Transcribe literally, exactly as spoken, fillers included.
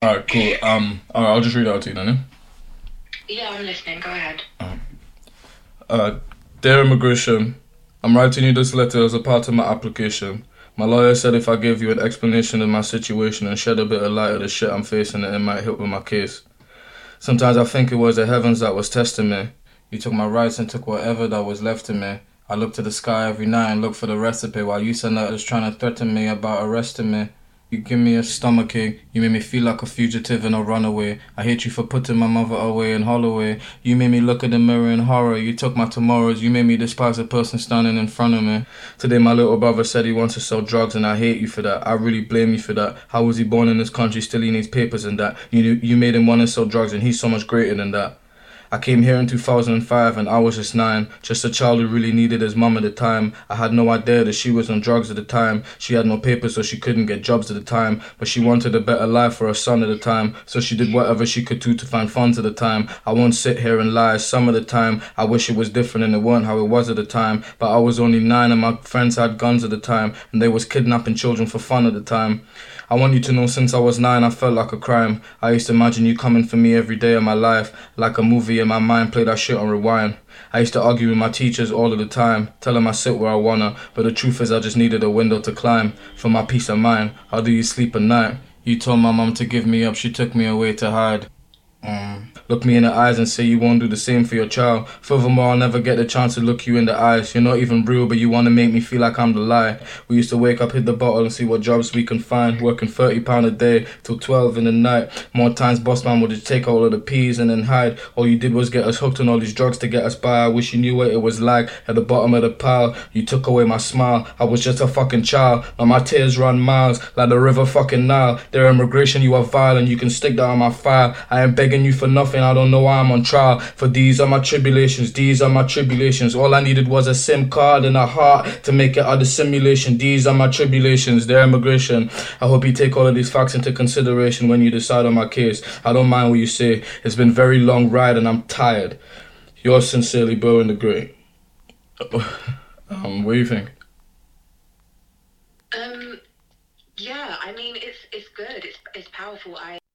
Alright, cool. Um, alright, I'll just read it out to you then. Yeah? Yeah, I'm listening. Go ahead. Uh, Dear Immigration, I'm writing you this letter as a part of my application. My lawyer said if I gave you an explanation of my situation and shed a bit of light of the shit I'm facing, that it might help with my case. Sometimes I think it was the heavens that was testing me. You took my rights and took whatever that was left of me. I look to the sky every night and look for the recipe while you send letters trying to threaten me about arresting me. You give me a stomachache, you made me feel like a fugitive and a runaway. I hate you for putting my mother away in Holloway. You made me look in the mirror in horror. You took my tomorrows, you made me despise the person standing in front of me. Today my little brother said he wants to sell drugs and I hate you for that. I really blame you for that. How was he born in this country, still he needs papers and that? You you made him want to sell drugs and he's so much greater than that. I came here in two thousand five and I was just nine, just a child who really needed his mum at the time. I had no idea that she was on drugs at the time. She had no papers so she couldn't get jobs at the time, but she wanted a better life for her son at the time, so she did whatever she could do to find funds at the time. I won't sit here and lie, some of the time I wish it was different and it weren't how it was at the time, but I was only nine and my friends had guns at the time and they was kidnapping children for fun at the time. I want you to know since I was nine I felt like a crime. I used to imagine you coming for me every day of my life, like a movie in my mind, play that shit on rewind. I used to argue with my teachers all of the time, tell them I sit where I wanna, but the truth is I just needed a window to climb. For my peace of mind, how do you sleep at night? You told my mom to give me up, she took me away to hide. Mm. Look me in the eyes and say you won't do the same for your child. Furthermore, I'll never get the chance to look you in the eyes. You're not even real, but you want to make me feel like I'm the lie. We used to wake up, hit the bottle and see what jobs we can find. Working thirty pounds a day till twelve in the night. More times boss man would just take all of the peas and then hide. All you did was get us hooked on all these drugs to get us by. I wish you knew what it was like at the bottom of the pile. You took away my smile, I was just a fucking child. Now my tears run miles like the river fucking Nile. Their immigration, you are vile and you can stick that on my file. I am begging you for nothing, I don't know why I'm on trial. For these are my tribulations, these are my tribulations. All I needed was a SIM card and a heart to make it out of simulation. These are my tribulations, their immigration. I hope you take all of these facts into consideration when you decide on my case. I don't mind what you say, it's been a very long ride and I'm tired. Yours sincerely, Bowen the Great. Um, what do you think? Um, yeah, I mean, it's it's good. It's it's powerful. I